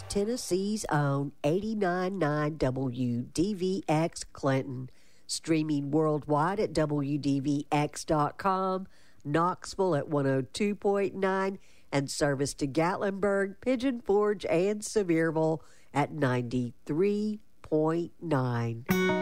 is Tennessee's own 89.9 WDVX Clinton, streaming worldwide at WDVX.com, Knoxville at 102.9, and service to Gatlinburg, Pigeon Forge, and Sevierville at 93.9.